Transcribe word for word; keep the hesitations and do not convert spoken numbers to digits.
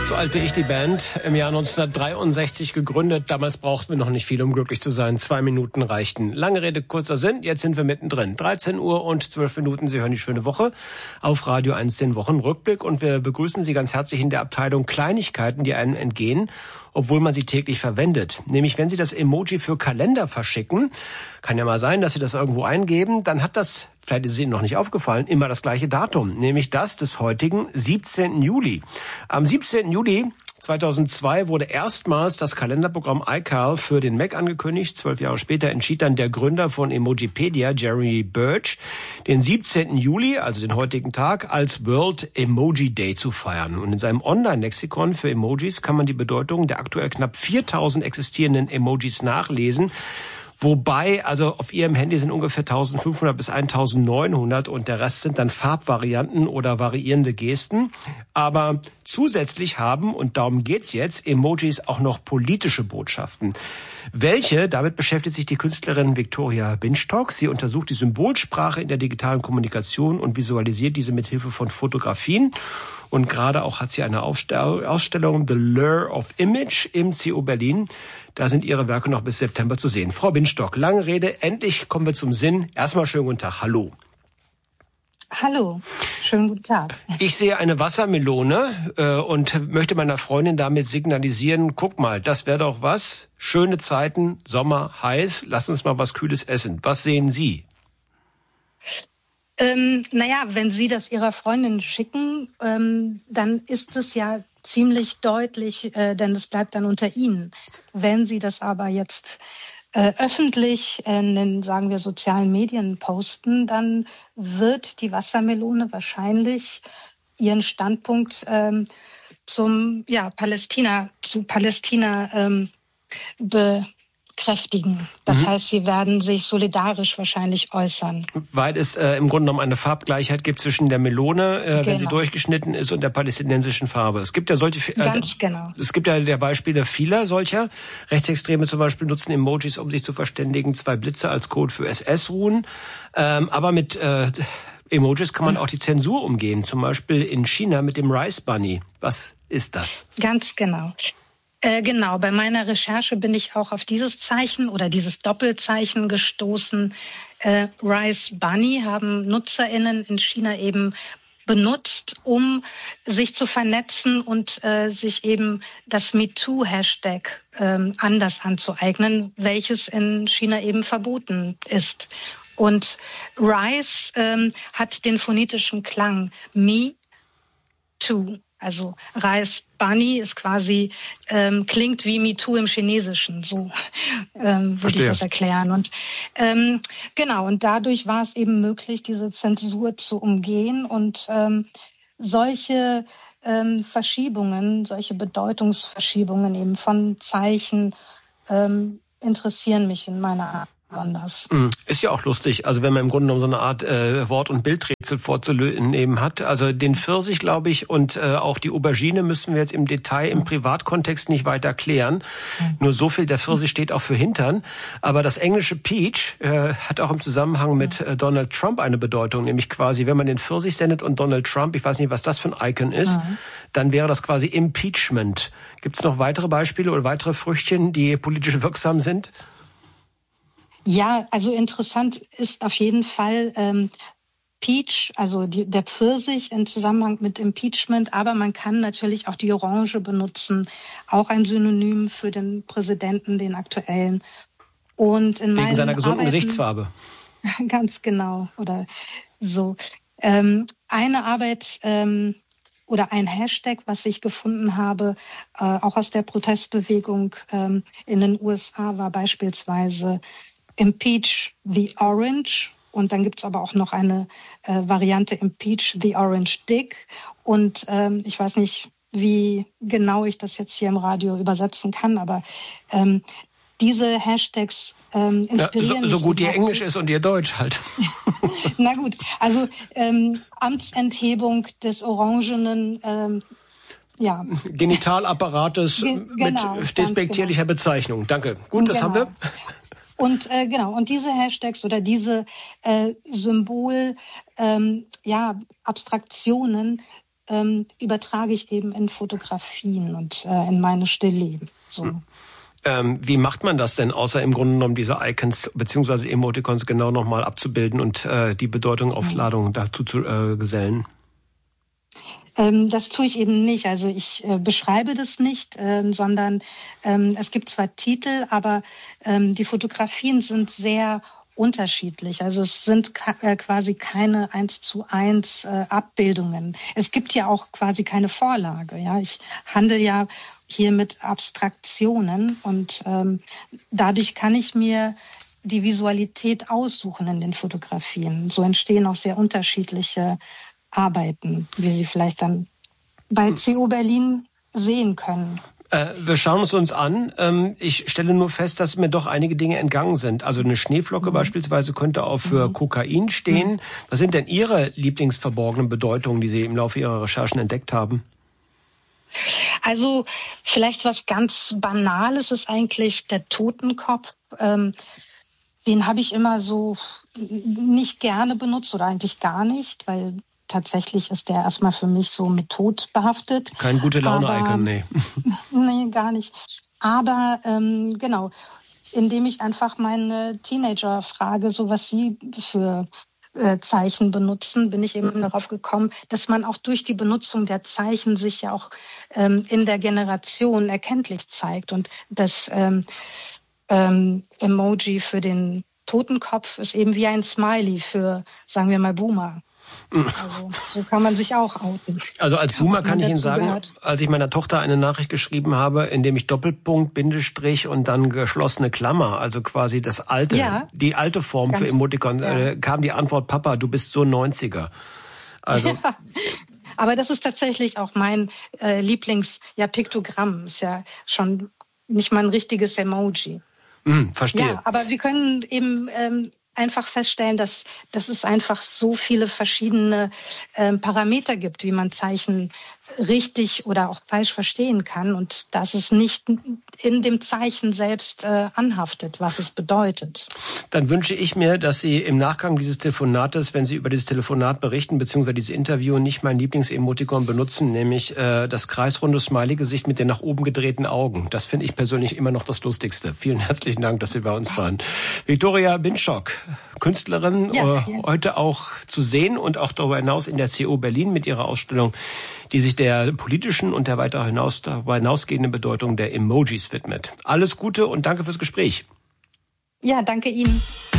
So alt wie ich die Band, im Jahr neunzehnhundertdreiundsechzig gegründet. Damals brauchten wir noch nicht viel, um glücklich zu sein. Zwei Minuten reichten. Lange Rede, kurzer Sinn. Jetzt sind wir mittendrin. dreizehn Uhr und zwölf Minuten. Sie hören die schöne Woche auf Radio eins, den Wochenrückblick. Und wir begrüßen Sie ganz herzlich in der Abteilung Kleinigkeiten, die einem entgehen, obwohl man sie täglich verwendet. Nämlich, wenn Sie das Emoji für Kalender verschicken, kann ja mal sein, dass Sie das irgendwo eingeben, dann hat das, vielleicht ist es Ihnen noch nicht aufgefallen, immer das gleiche Datum, nämlich das des heutigen siebzehnten Juli. Am siebzehnten Juli zweitausendzwei wurde erstmals das Kalenderprogramm iCal für den Mac angekündigt. Zwölf Jahre später entschied dann der Gründer von Emojipedia, Jerry Birch, den siebzehnten Juli, also den heutigen Tag, als World Emoji Day zu feiern. Und in seinem Online-Lexikon für Emojis kann man die Bedeutung der aktuell knapp viertausend existierenden Emojis nachlesen. Wobei, also auf Ihrem Handy sind ungefähr eintausendfünfhundert bis eintausendneunhundert und der Rest sind dann Farbvarianten oder variierende Gesten. Aber zusätzlich haben, und darum geht's jetzt, Emojis auch noch politische Botschaften. Welche? Damit beschäftigt sich die Künstlerin Victoria Binstock. Sie untersucht die Symbolsprache in der digitalen Kommunikation und visualisiert diese mit Hilfe von Fotografien. Und gerade auch hat sie eine Ausstellung The Lure of Image im C O Berlin. Da sind ihre Werke noch bis September zu sehen. Frau Binstock, lange Rede, endlich kommen wir zum Sinn. Erstmal schönen guten Tag, hallo. Hallo, schönen guten Tag. Ich sehe eine Wassermelone äh, und möchte meiner Freundin damit signalisieren, guck mal, das wäre doch was. Schöne Zeiten, Sommer, heiß, lass uns mal was Kühles essen. Was sehen Sie? Ähm, naja, wenn Sie das Ihrer Freundin schicken, ähm, dann ist es ja ziemlich deutlich, äh, denn es bleibt dann unter Ihnen. Wenn Sie das aber jetzt äh, öffentlich in den, sagen wir, sozialen Medien posten, dann wird die Wassermelone wahrscheinlich ihren Standpunkt ähm, zum ja, Palästina, zu Palästina ähm, bekräftigen. Das mhm. heißt, sie werden sich solidarisch wahrscheinlich äußern. Weil es äh, im Grunde genommen eine Farbgleichheit gibt zwischen der Melone, äh, genau. wenn sie durchgeschnitten ist, und der palästinensischen Farbe. Es gibt ja solche, äh, Ganz genau. Es gibt ja der Beispiele vieler solcher. Rechtsextreme zum Beispiel nutzen Emojis, um sich zu verständigen. Zwei Blitze als Code für S S-Ruhen. Ähm, aber mit äh, Emojis kann man auch die Zensur umgehen. Zum Beispiel in China mit dem Rice Bunny. Was ist das? Ganz genau. Äh, genau, bei meiner Recherche bin ich auch auf dieses Zeichen oder dieses Doppelzeichen gestoßen. Äh, Rice Bunny haben NutzerInnen in China eben benutzt, um sich zu vernetzen und äh, sich eben das MeToo-Hashtag äh, anders anzueignen, welches in China eben verboten ist. Und Rice ähm, hat den phonetischen Klang Me Too. Also Rice Bunny ist quasi, ähm, klingt wie MeToo im Chinesischen, so ähm, würde ich das erklären. Und ähm, genau, und dadurch war es eben möglich, diese Zensur zu umgehen. Und ähm, solche ähm, Verschiebungen, solche Bedeutungsverschiebungen eben von Zeichen ähm, interessieren mich in meiner Art. Anders. Ist ja auch lustig, also wenn man im Grunde genommen so eine Art äh, Wort- und Bildrätsel vorzunehmen hat. Also den Pfirsich, glaube ich, und äh, auch die Aubergine müssen wir jetzt im Detail, im Privatkontext nicht weiter klären. Mhm. Nur so viel, der Pfirsich steht auch für Hintern. Aber das englische Peach äh, hat auch im Zusammenhang mit äh, Donald Trump eine Bedeutung. Nämlich quasi, wenn man den Pfirsich sendet und Donald Trump, ich weiß nicht, was das für ein Icon ist, mhm. dann wäre das quasi Impeachment. Gibt es noch weitere Beispiele oder weitere Früchtchen, die politisch wirksam sind? Ja, also interessant ist auf jeden Fall ähm, Peach, also die, der Pfirsich im Zusammenhang mit Impeachment, aber man kann natürlich auch die Orange benutzen, auch ein Synonym für den Präsidenten, den aktuellen. Und in Wegen seiner gesunden Arbeiten, Gesichtsfarbe. Ganz genau, oder so. Ähm, eine Arbeit ähm, oder ein Hashtag, was ich gefunden habe, äh, auch aus der Protestbewegung ähm, in den U S A, war beispielsweise Impeach the Orange, und dann gibt's aber auch noch eine äh, Variante Impeach the Orange Dick. Und ähm, ich weiß nicht, wie genau ich das jetzt hier im Radio übersetzen kann, aber ähm, diese Hashtags ähm, inspirieren ja, so, so gut mich ihr Englisch ist und ihr Deutsch halt. Na gut, also ähm, Amtsenthebung des orangenen ähm, ja. Genitalapparates Ge- genau, mit despektierlicher genau. Bezeichnung. Danke. Gut, das genau. haben wir. Und äh, genau, und diese Hashtags oder diese äh, Symbol, ähm, ja, Abstraktionen ähm, übertrage ich eben in Fotografien und äh, in meine Stillleben. So. Hm. Ähm, wie macht man das denn, außer im Grunde genommen diese Icons bzw. Emoticons genau nochmal abzubilden und äh, die Bedeutung auf Ladung dazu zu äh, gesellen? Ähm, das tue ich eben nicht. Also ich äh, beschreibe das nicht, ähm, sondern ähm, es gibt zwar Titel, aber ähm, die Fotografien sind sehr unterschiedlich. Also es sind äh, quasi keine eins zu eins äh, Abbildungen. Es gibt ja auch quasi keine Vorlage. Ja, ich handle ja hier mit Abstraktionen und ähm, dadurch kann ich mir die Visualität aussuchen in den Fotografien. So entstehen auch sehr unterschiedliche Arbeiten, wie Sie vielleicht dann bei C O Berlin sehen können. Äh, wir schauen es uns an. Ähm, ich stelle nur fest, dass mir doch einige Dinge entgangen sind. Also eine Schneeflocke mhm. beispielsweise könnte auch für mhm. Kokain stehen. Mhm. Was sind denn Ihre lieblingsverborgenen Bedeutungen, die Sie im Laufe Ihrer Recherchen entdeckt haben? Also vielleicht was ganz Banales ist eigentlich der Totenkopf. Ähm, den habe ich immer so nicht gerne benutzt oder eigentlich gar nicht, weil tatsächlich ist der erstmal für mich so mit Tod behaftet. Kein gute Laune-Icon, nee. Nee, gar nicht. Aber ähm, genau, indem ich einfach meine Teenager frage, so was sie für äh, Zeichen benutzen, bin ich eben mhm. darauf gekommen, dass man auch durch die Benutzung der Zeichen sich ja auch ähm, in der Generation erkenntlich zeigt. Und das ähm, ähm, Emoji für den Totenkopf ist eben wie ein Smiley für, sagen wir mal, Boomer. Also so kann man sich auch outen. Also als Boomer kann ich Ihnen sagen, gehört. Als ich meiner Tochter eine Nachricht geschrieben habe, indem ich Doppelpunkt, Bindestrich und dann geschlossene Klammer, also quasi das alte, ja, die alte Form für Emoticon, ja. äh, kam die Antwort, Papa, du bist so neunziger. Also ja. Aber das ist tatsächlich auch mein äh, Lieblings, ja, Piktogramm, ist ja schon nicht mal ein richtiges Emoji. Mm, verstehe. Ja, aber wir können eben ähm, einfach feststellen, dass, dass es einfach so viele verschiedene äh, Parameter gibt, wie man Zeichen richtig oder auch falsch verstehen kann und dass es nicht in dem Zeichen selbst äh, anhaftet, was es bedeutet. Dann wünsche ich mir, dass Sie im Nachgang dieses Telefonates, wenn Sie über dieses Telefonat berichten, beziehungsweise dieses Interview, nicht mein Lieblings-Emoticon benutzen, nämlich äh, das kreisrunde Smiley-Gesicht mit den nach oben gedrehten Augen. Das finde ich persönlich immer noch das Lustigste. Vielen herzlichen Dank, dass Sie bei uns waren. Viktoria Binschok, Künstlerin, ja, äh, ja. heute auch zu sehen und auch darüber hinaus in der C O Berlin mit ihrer Ausstellung, die sich der politischen und der weiter hinaus, darüber hinausgehenden Bedeutung der Emojis widmet. Alles Gute und danke fürs Gespräch. Ja, danke Ihnen.